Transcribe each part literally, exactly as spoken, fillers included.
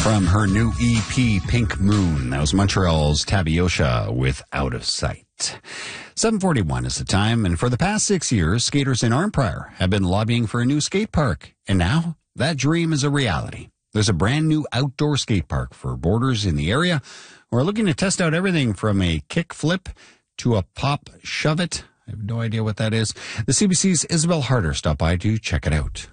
From her new E P, Pink Moon, that was Montreal's Tabiosha with Out of Sight. seven forty-one is the time, and for the past six years, skaters in Arnprior have been lobbying for a new skate park. And now, that dream is a reality. There's a brand new outdoor skate park for boarders in the area who are looking to test out everything from a kick flip to a pop shove it. I have no idea what that is. The C B C's Isabel Harder stopped by to check it out.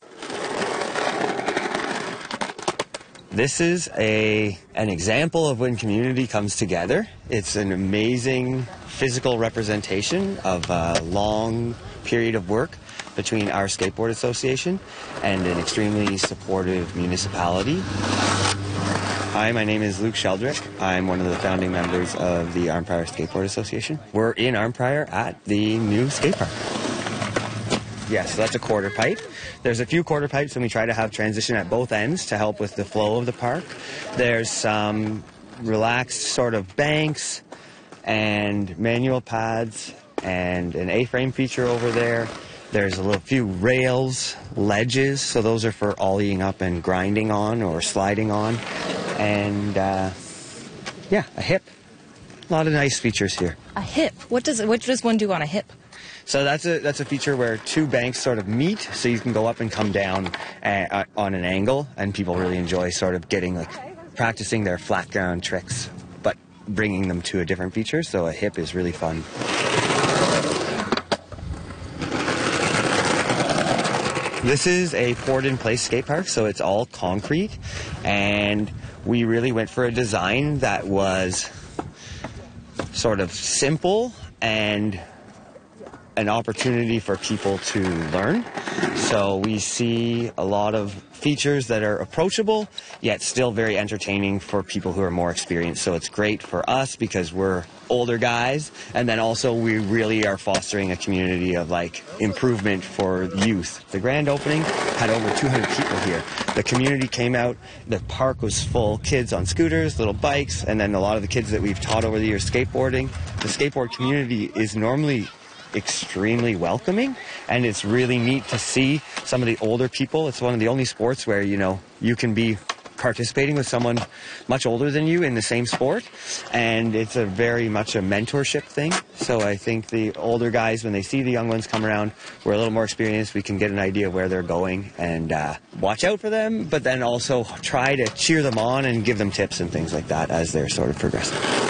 This is a an example of when community comes together. It's an amazing physical representation of a long period of work between our skateboard association and an extremely supportive municipality. Hi, my name is Luke Sheldrick. I'm one of the founding members of the Arnprior Skateboard Association. We're in Arnprior at the new skate park. Yes, so that's a quarter pipe. There's a few quarter pipes, and we try to have transition at both ends to help with the flow of the park. There's some relaxed sort of banks and manual pads and an A-frame feature over there. There's a little few rails, ledges, so those are for ollieing up and grinding on or sliding on. And, uh, yeah, a hip. A lot of nice features here. A hip? What does what does one do on a hip? So that's a that's a feature where two banks sort of meet, so you can go up and come down uh, on an angle, and people really enjoy sort of getting like practicing their flat ground tricks, but bringing them to a different feature. So a hip is really fun. This is a poured-in-place skate park, so it's all concrete, and we really went for a design that was sort of simple and an opportunity for people to learn. So we see a lot of features that are approachable, yet still very entertaining for people who are more experienced. So it's great for us because we're older guys, and then also we really are fostering a community of like improvement for youth. The grand opening had over two hundred people here. The community came out, the park was full, kids on scooters, little bikes, and then a lot of the kids that we've taught over the years skateboarding. The skateboard community is normally extremely welcoming, and it's really neat to see some of the older people. It's one of the only sports where, you know, you can be participating with someone much older than you in the same sport, and it's a very much a mentorship thing. So I think the older guys, when they see the young ones come around, we're a little more experienced, we can get an idea of where they're going and uh, watch out for them, but then also try to cheer them on and give them tips and things like that as they're sort of progressing.